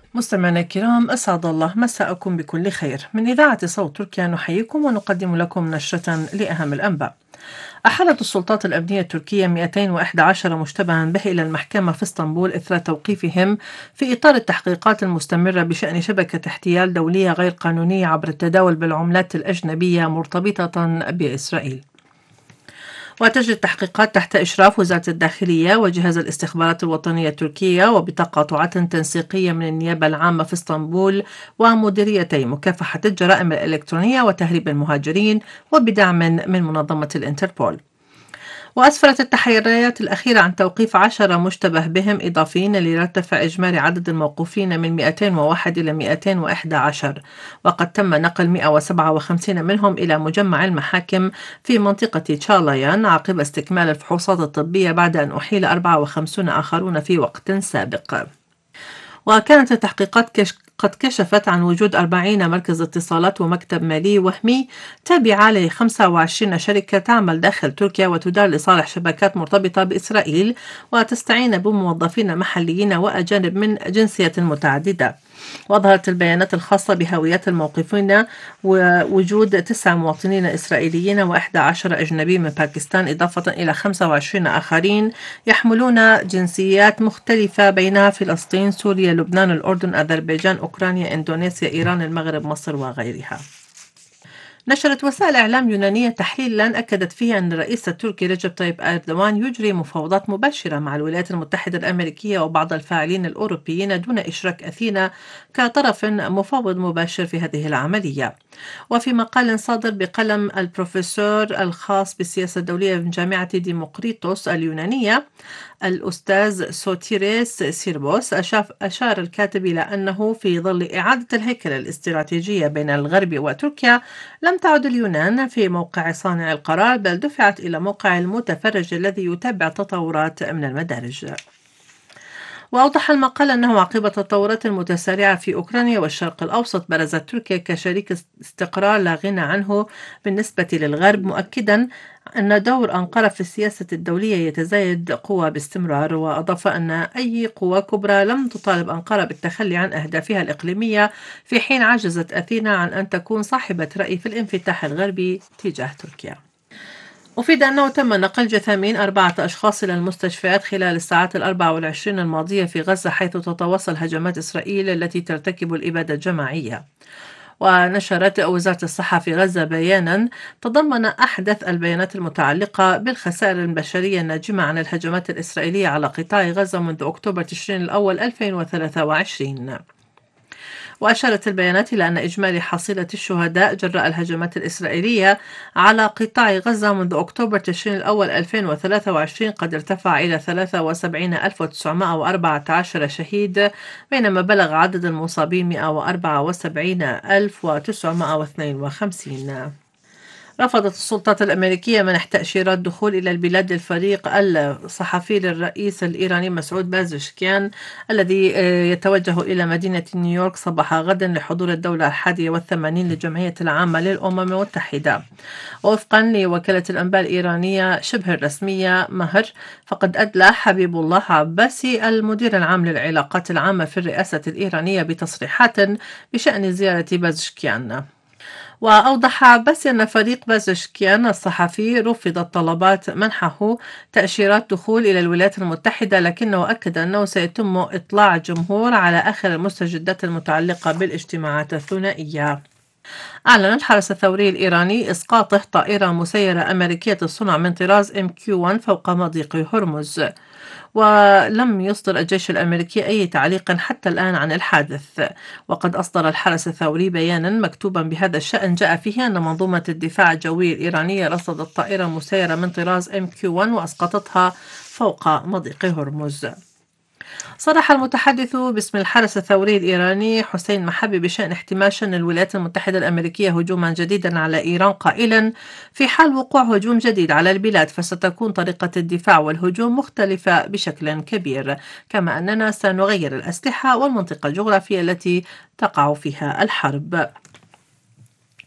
مستمعينا الكرام، أسعد الله مساءكم بكل خير. من إذاعة صوت تركيا نحييكم ونقدم لكم نشرة لأهم الأنباء. أحالت السلطات الأمنية التركية 211 مشتبها به إلى المحكمة في اسطنبول إثر توقيفهم في إطار التحقيقات المستمرة بشأن شبكة احتيال دولية غير قانونية عبر التداول بالعملات الأجنبية مرتبطة بإسرائيل. وتجري التحقيقات تحت إشراف وزارة الداخلية وجهاز الاستخبارات الوطنية التركية وبتقاطعات تنسيقية من النيابة العامة في اسطنبول ومديريتي مكافحة الجرائم الإلكترونية وتهريب المهاجرين وبدعم من منظمة الإنتربول. وأسفرت التحريات الأخيرة عن توقيف 10 مشتبه بهم إضافيين ليرتفع إجمالي عدد الموقوفين من 201 إلى 211، وقد تم نقل 157 منهم إلى مجمع المحاكم في منطقة تشالايان عقب استكمال الفحوصات الطبية بعد أن أحيل 54 آخرون في وقت سابق. وكانت التحقيقات قد كشفت عن وجود 40 مركز اتصالات ومكتب مالي وهمي تابعة ل 25 شركة تعمل داخل تركيا وتدار لصالح شبكات مرتبطة بإسرائيل وتستعين بموظفين محليين وأجانب من جنسية متعددة. وأظهرت البيانات الخاصة بهويات الموقوفين ووجود 9 مواطنين إسرائيليين و11 أجنبي من باكستان، إضافة إلى 25 آخرين يحملون جنسيات مختلفة بينها فلسطين، سوريا، لبنان، الأردن، أذربيجان، أوكرانيا، إندونيسيا، إيران، المغرب، مصر وغيرها. نشرت وسائل إعلام يونانية تحليلا أكدت فيه أن الرئيس التركي رجب طيب أردوان يجري مفاوضات مباشرة مع الولايات المتحدة الأمريكية وبعض الفاعلين الأوروبيين دون إشراك أثينا كطرف مفاوض مباشر في هذه العملية. وفي مقال صادر بقلم البروفيسور الخاص بالسياسة الدولية من جامعة ديموقريطوس اليونانية الأستاذ سوتيريس سيربوس، أشار الكاتب إلى أنه في ظل إعادة الهيكلة الاستراتيجية بين الغرب وتركيا لم تعد اليونان في موقع صانع القرار، بل دفعت إلى موقع المتفرج الذي يتابع التطورات من المدارج. وأوضح المقال أنه عقب التطورات المتسارعة في أوكرانيا والشرق الأوسط برزت تركيا كشريك استقرار لا غنى عنه بالنسبة للغرب، مؤكدا أن دور أنقرة في السياسة الدولية يتزايد قوة باستمرار. وأضاف أن أي قوى كبرى لم تطالب أنقرة بالتخلي عن أهدافها الإقليمية، في حين عجزت أثينا عن أن تكون صاحبة رأي في الانفتاح الغربي تجاه تركيا. أفيد أنه تم نقل جثامين 4 أشخاص إلى المستشفيات خلال الساعات 24 الماضية في غزة، حيث تتواصل هجمات إسرائيل التي ترتكب الإبادة الجماعية. ونشرت وزارة الصحة في غزة بيانا تضمن أحدث البيانات المتعلقة بالخسائر البشرية الناجمة عن الهجمات الإسرائيلية على قطاع غزة منذ أكتوبر تشرين الأول 2023. وأشارت البيانات إلى أن إجمالي حصيلة الشهداء جراء الهجمات الإسرائيلية على قطاع غزة منذ أكتوبر تشرين الأول 2023 قد ارتفع إلى 73,914 شهيد، بينما بلغ عدد المصابين 174,952. رفضت السلطات الأمريكية منح تأشيرات دخول إلى البلاد للفريق الصحفي للرئيس الإيراني مسعود بازشكيان الذي يتوجه إلى مدينة نيويورك صباح غد لحضور الدورة 81 للجمعية العامة للأمم المتحدة. ووفقا لوكالة الأنباء الإيرانية شبه الرسمية مهر، فقد أدلى حبيب الله عباسي المدير العام للعلاقات العامة في الرئاسة الإيرانية بتصريحات بشأن زيارة بازشكيان. وأوضح عباسي أن فريق بازشكيان الصحفي رفضت طلبات منحه تأشيرات دخول إلى الولايات المتحدة، لكنه أكد أنه سيتم إطلاع الجمهور على آخر المستجدات المتعلقة بالاجتماعات الثنائية. أعلن الحرس الثوري الإيراني إسقاطه طائرة مسيرة أمريكية الصنع من طراز MQ-1 فوق مضيق هرمز. ولم يصدر الجيش الأمريكي أي تعليق حتى الآن عن الحادث. وقد أصدر الحرس الثوري بيانا مكتوبا بهذا الشأن جاء فيه أن منظومة الدفاع الجوي الإيرانية رصدت طائرة مسيرة من طراز MQ-1 وأسقطتها فوق مضيق هرمز. صرح المتحدث باسم الحرس الثوري الإيراني حسين محبي بشأن احتمال شن الولايات المتحدة الأمريكية هجوما جديدا على إيران قائلا: في حال وقوع هجوم جديد على البلاد فستكون طريقة الدفاع والهجوم مختلفة بشكل كبير، كما أننا سنغير الأسلحة والمنطقة الجغرافية التي تقع فيها الحرب.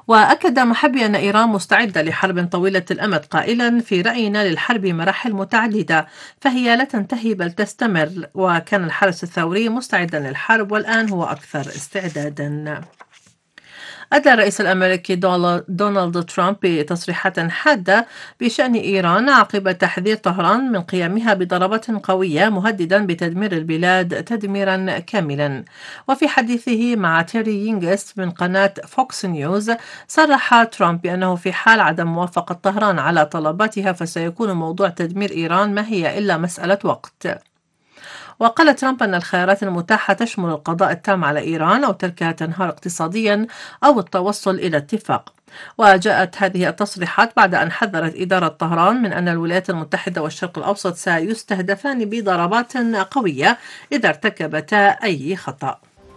وأكد محبي أن إيران مستعدة لحرب طويلة الأمد، قائلا: في رأينا للحرب مراحل متعددة، فهي لا تنتهي بل تستمر، وكان الحرس الثوري مستعدا للحرب والآن هو أكثر استعدادا. أدى الرئيس الأمريكي دونالد ترامب بتصريحات حادة بشأن إيران عقب تحذير طهران من قيامها بضربات قوية، مهددا بتدمير البلاد تدميرا كاملا. وفي حديثه مع تيري يينغست من قناة فوكس نيوز، صرح ترامب بأنه في حال عدم موافقة طهران على طلباتها فسيكون موضوع تدمير إيران ما هي إلا مسألة وقت. وقال ترامب أن الخيارات المتاحة تشمل القضاء التام على إيران أو تركها تنهار اقتصاديا أو التوصل إلى اتفاق. وجاءت هذه التصريحات بعد أن حذرت إدارة طهران من أن الولايات المتحدة والشرق الأوسط سيستهدفان بضربات قوية إذا ارتكبتا أي خطأ.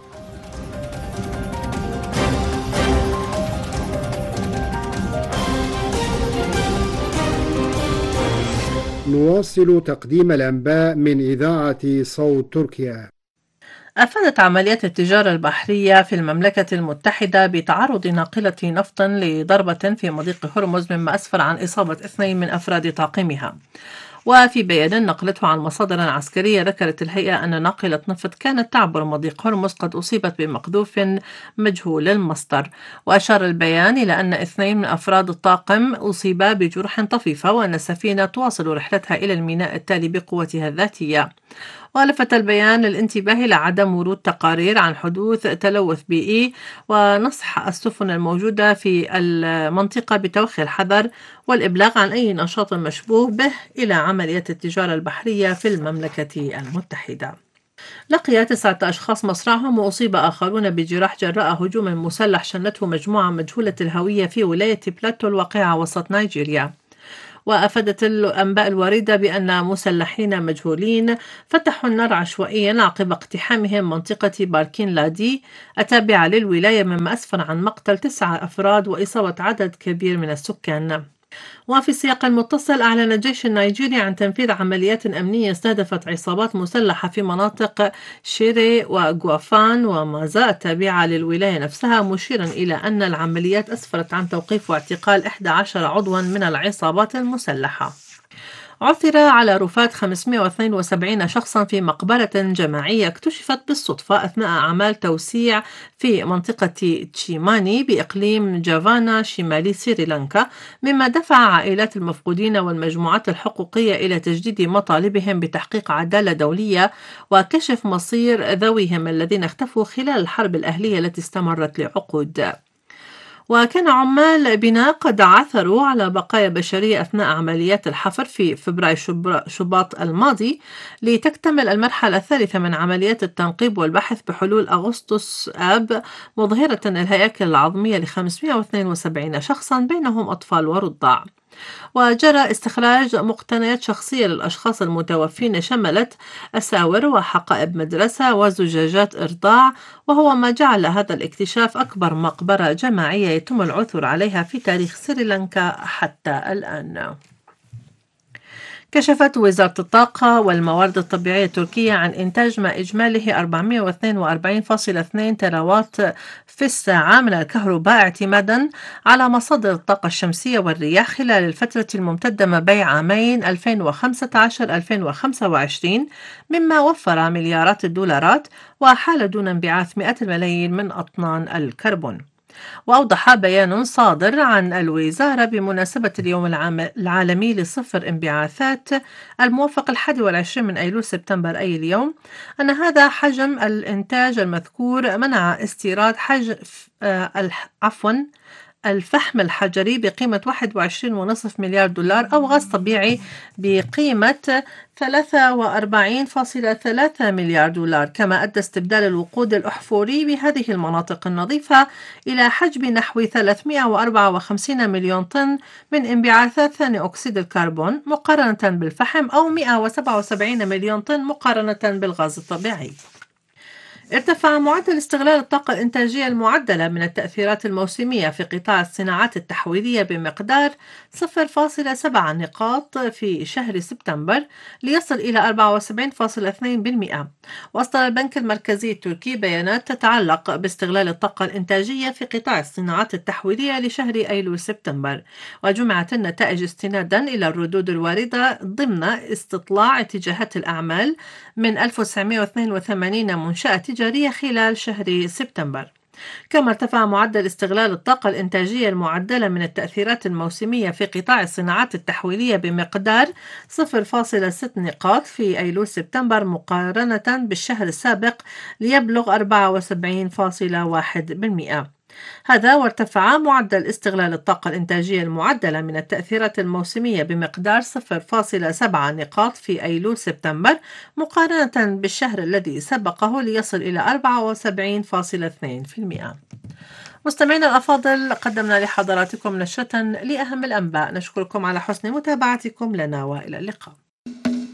نواصل تقديم الأنباء من إذاعة صوت تركيا. أفادت عمليات التجارة البحرية في المملكة المتحدة بتعرض ناقلة نفط لضربة في مضيق هرمز، مما أسفر عن إصابة 2 من أفراد طاقمها. وفي بيان نقلته عن مصادر عسكرية، ذكرت الهيئة أن ناقلة نفط كانت تعبر مضيق هرمز قد أصيبت بمقذوف مجهول المصدر. وأشار البيان إلى أن 2 من أفراد الطاقم أصيبا بجروح طفيفة، وأن السفينة تواصل رحلتها إلى الميناء التالي بقوتها الذاتية. ولفت البيان الانتباه إلى عدم ورود تقارير عن حدوث تلوث بيئي، ونصح السفن الموجودة في المنطقة بتوخي الحذر والإبلاغ عن أي نشاط مشبوه به إلى عمليات التجارة البحرية في المملكة المتحدة. لقي 9 أشخاص مصرعهم، وأصيب آخرون بجراح جراء هجوم مسلح شنته مجموعة مجهولة الهوية في ولاية بلاتو الواقعة وسط نيجيريا. وأفادت الأنباء الواردة بأن مسلحين مجهولين فتحوا النار عشوائيا عقب اقتحامهم منطقة باركين لادي التابعة للولاية، مما أسفر عن مقتل 9 أفراد وإصابة عدد كبير من السكان. وفي السياق المتصل، أعلن الجيش النيجيري عن تنفيذ عمليات أمنية استهدفت عصابات مسلحة في مناطق شيري وغوافان ومازا التابعة للولاية نفسها، مشيرا إلى أن العمليات أسفرت عن توقيف واعتقال 11 عضوا من العصابات المسلحة. عثر على رفات 572 شخصا في مقبرة جماعية اكتشفت بالصدفة أثناء أعمال توسيع في منطقة تشيماني بإقليم جافانا شمالي سريلانكا، مما دفع عائلات المفقودين والمجموعات الحقوقية إلى تجديد مطالبهم بتحقيق عدالة دولية وكشف مصير ذويهم الذين اختفوا خلال الحرب الأهلية التي استمرت لعقود. وكان عمال بناء قد عثروا على بقايا بشرية أثناء عمليات الحفر في فبراير شباط الماضي، لتكتمل المرحلة الثالثة من عمليات التنقيب والبحث بحلول أغسطس آب، مظهرة الهياكل العظمية ل 572 شخصا بينهم أطفال ورضع. وجرى استخراج مقتنيات شخصية للأشخاص المتوفين، شملت أساور وحقائب مدرسة وزجاجات إرضاع، وهو ما جعل هذا الاكتشاف أكبر مقبرة جماعية يتم العثور عليها في تاريخ سريلانكا حتى الآن. كشفت وزارة الطاقة والموارد الطبيعية التركية عن إنتاج ما إجماله 442.2 تراوات في الساعة من الكهرباء، اعتمادا على مصادر الطاقة الشمسية والرياح خلال الفترة الممتدة ما بين عامين 2015-2025، مما وفر مليارات الدولارات وحال دون انبعاث مئات الملايين من أطنان الكربون. وأوضح بيان صادر عن الوزارة بمناسبة اليوم العالمي لصفر انبعاثات الموافق 21 من أيلول سبتمبر أي اليوم، أن هذا حجم الإنتاج المذكور منع استيراد الفحم الحجري بقيمة 21.5 مليار دولار، أو غاز طبيعي بقيمة 43.3 مليار دولار، كما أدى استبدال الوقود الأحفوري بهذه المناطق النظيفة إلى حجم نحو 354 مليون طن من انبعاثات ثاني أكسيد الكربون مقارنة بالفحم، أو 177 مليون طن مقارنة بالغاز الطبيعي. ارتفع معدل استغلال الطاقة الإنتاجية المعدلة من التأثيرات الموسمية في قطاع الصناعات التحويلية بمقدار 0.7 نقاط في شهر سبتمبر ليصل إلى 74.2%. وأصدر البنك المركزي التركي بيانات تتعلق باستغلال الطاقة الإنتاجية في قطاع الصناعات التحويلية لشهر أيلول سبتمبر، وجمعت النتائج استنادا إلى الردود الواردة ضمن استطلاع اتجاهات الأعمال من 1982 منشأة تجارية خلال شهر سبتمبر. كما ارتفع معدل استغلال الطاقة الإنتاجية المعدلة من التأثيرات الموسمية في قطاع الصناعات التحويلية بمقدار 0.6 نقاط في أيلول سبتمبر مقارنة بالشهر السابق ليبلغ 74.1%. هذا وارتفع معدل استغلال الطاقة الإنتاجية المعدلة من التأثيرات الموسمية بمقدار 0.7 نقاط في أيلول سبتمبر مقارنة بالشهر الذي سبقه ليصل إلى 74.2%. مستمعينا الأفاضل، قدمنا لحضراتكم نشرة لأهم الأنباء. نشكركم على حسن متابعتكم لنا، وإلى اللقاء.